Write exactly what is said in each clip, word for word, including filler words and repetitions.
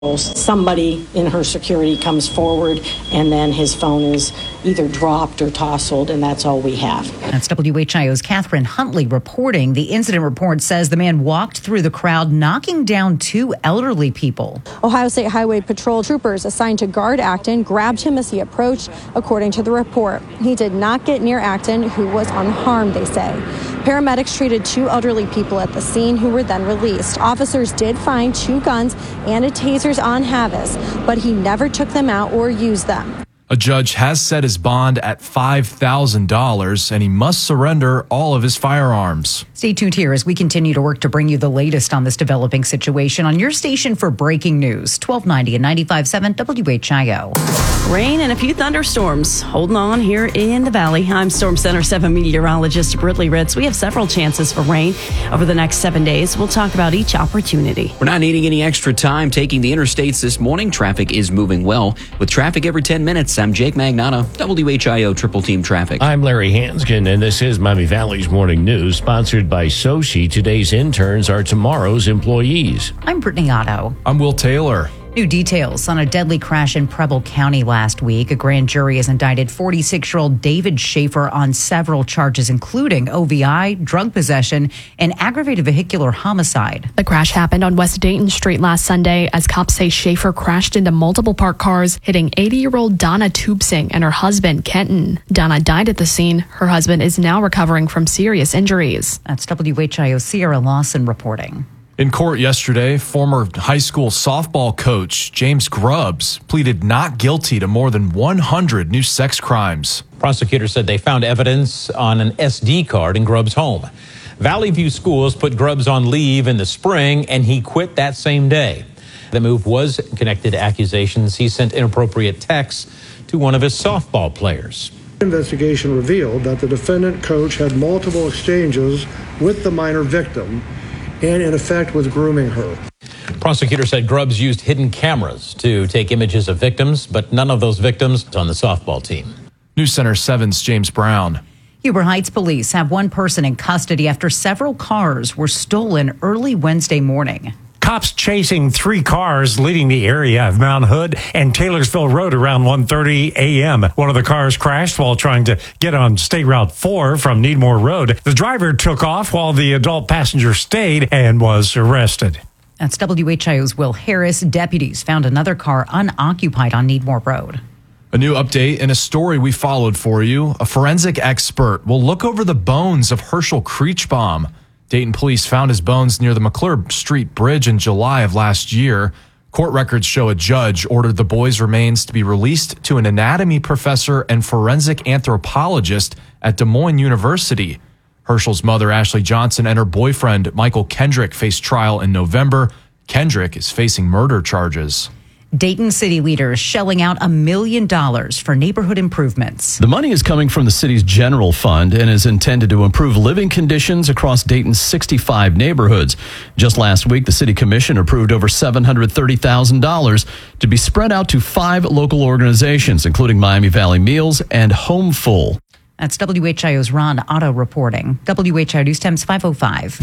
Somebody in her security comes forward, and then his phone is either dropped or tousled, and that's all we have. That's W H I O's Catherine Huntley reporting. The incident report says the man walked through the crowd, knocking down two elderly people. Ohio State Highway Patrol troopers assigned to guard Acton grabbed him as he approached, according to the report. He did not get near Acton, who was unharmed, they say. Paramedics treated two elderly people at the scene who were then released. Officers did find two guns and a taser on Havis, but he never took them out or used them. A judge has set his bond at five thousand dollars, and he must surrender all of his firearms. Stay tuned here as we continue to work to bring you the latest on this developing situation on your station for breaking news, twelve ninety and ninety-five point seven W H I O. Rain and a few thunderstorms holding on here in the valley. I'm Storm Center seven meteorologist Britley Ritz. We have several chances for rain over the next seven days. We'll talk about each opportunity. We're not needing any extra time taking the interstates this morning. Traffic is moving well. With traffic every ten minutes, I'm Jake Magnotta, W H I O Triple Team Traffic. I'm Larry Hanskin, and this is Miami Valley's Morning News, sponsored by Sochi. Today's interns are tomorrow's employees. I'm Brittany Otto. I'm Will Taylor. New details on a deadly crash in Preble County last week. A grand jury has indicted forty-six-year-old David Schaefer on several charges, including O V I, drug possession, and aggravated vehicular homicide. The crash happened on West Dayton Street last Sunday as cops say Schaefer crashed into multiple parked cars, hitting eighty-year-old Donna Tubsing and her husband, Kenton. Donna died at the scene. Her husband is now recovering from serious injuries. That's W H I O's Sierra Lawson reporting. In court yesterday, former high school softball coach James Grubbs pleaded not guilty to more than one hundred new sex crimes. Prosecutors said they found evidence on an S D card in Grubbs' home. Valley View Schools put Grubbs on leave in the spring, and he quit that same day. The move was connected to accusations he sent inappropriate texts to one of his softball players. Investigation revealed that the defendant coach had multiple exchanges with the minor victim and, in effect, was grooming her. Prosecutors said Grubbs used hidden cameras to take images of victims, but none of those victims on the softball team. News Center seven's James Brown. Huber Heights police have one person in custody after several cars were stolen early Wednesday morning. Cops chasing three cars leaving the area of Mount Hood and Taylorsville Road around one thirty a.m. One of the cars crashed while trying to get on State Route four from Needmore Road. The driver took off while the adult passenger stayed and was arrested. That's W H I O's Will Harris. Deputies found another car unoccupied on Needmore Road. A new update in a story we followed for you. A forensic expert will look over the bones of Herschel Kreechbaum. Dayton police found his bones near the McClure Street Bridge in July of last year. Court records show a judge ordered the boy's remains to be released to an anatomy professor and forensic anthropologist at Des Moines University. Herschel's mother, Ashley Johnson, and her boyfriend, Michael Kendrick, faced trial in November. Kendrick is facing murder charges. Dayton city leaders shelling out a million dollars for neighborhood improvements. The money is coming from the city's general fund and is intended to improve living conditions across Dayton's sixty-five neighborhoods. Just last week, the city commission approved over seven hundred thirty thousand dollars to be spread out to five local organizations, including Miami Valley Meals and Home Full. That's W H I O's Ron Otto reporting. W H I O News Times five oh five.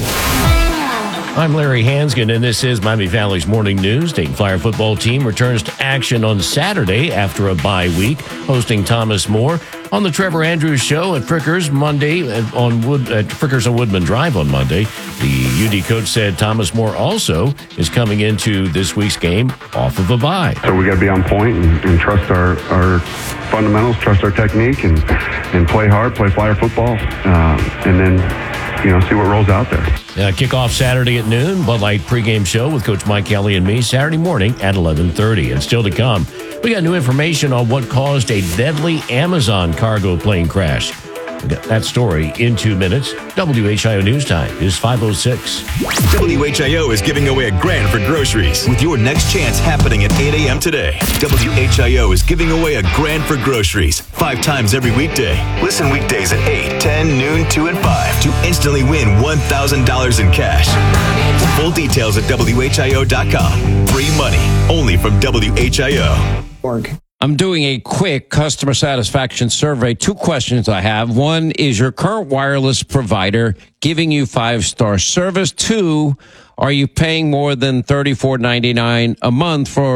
I'm Larry Hanskin, and this is Miami Valley's Morning News. Dayton Flyer football team returns to action on Saturday after a bye week, hosting Thomas More on the Trevor Andrews Show at Frickers Monday on Wood at Frickers on Woodman Drive on Monday. The U D coach said Thomas More also is coming into this week's game off of a bye. So we got to be on point and, and trust our, our fundamentals, trust our technique, and and play hard, play Flyer football, uh, and then you know see what rolls out there. Uh, kickoff Saturday at noon, Bud Light pregame show with Coach Mike Kelly and me Saturday morning at eleven thirty. And still to come, we got new information on what caused a deadly Amazon cargo plane crash. We got that story in two minutes. W H I O News Time is five oh six. W H I O is giving away a grand for groceries with your next chance happening at eight a.m. today. W H I O is giving away a grand for groceries five times every weekday. Listen weekdays at eight, ten, noon, two, and five to instantly win one thousand dollars in cash. Full details at W H I O dot com. Free money only from W H I O. Org. I'm doing a quick customer satisfaction survey. Two questions I have. One, is your current wireless provider giving you five-star service? Two, Are you paying more than thirty-four ninety-nine a month for